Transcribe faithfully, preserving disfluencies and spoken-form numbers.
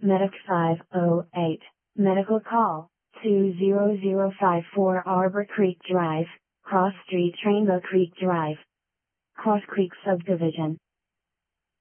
Medic five oh eight, medical call, two zero zero five four Arbor Creek Drive, Cross Street Rainbow Creek Drive. Cross Creek Subdivision.